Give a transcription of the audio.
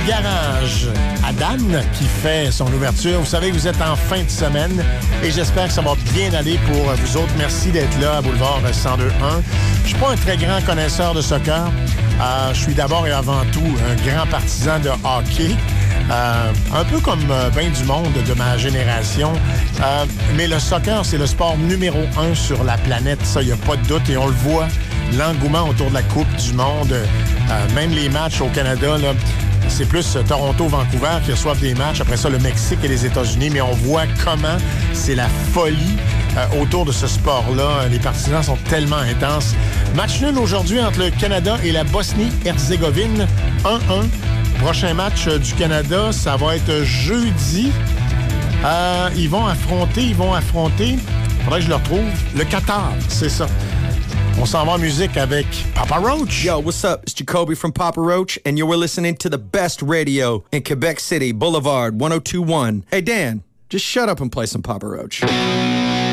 Garage à Dan qui fait son ouverture. Vous savez que vous êtes en fin de semaine et j'espère que ça va bien aller pour vous autres. Merci d'être là à Boulevard 102.1. Je suis pas un très grand connaisseur de soccer. Je suis d'abord et avant tout un grand partisan de hockey. Un peu comme ben du monde de ma génération. Mais le soccer, c'est le sport numéro 1 sur la planète. Ça, il n'y a pas de doute. Et on le voit, l'engouement autour de la Coupe du Monde. Même les matchs au Canada, là, c'est plus Toronto-Vancouver qui reçoivent des matchs. Après ça, le Mexique et les États-Unis. Mais on voit comment c'est la folie autour de ce sport-là. Les partisans sont tellement intenses. Match nul aujourd'hui entre le Canada et la Bosnie-Herzégovine. 1-1. Prochain match du Canada, ça va être jeudi. Ils vont affronter, faudrait que je le retrouve, le Qatar, c'est ça. On s'en va en musique avec Papa Roach. Yo, what's up? It's Jacoby from Papa Roach, and you were listening to the best radio in Quebec City, Boulevard 1021. Hey, Dan, just shut up and play some Papa Roach.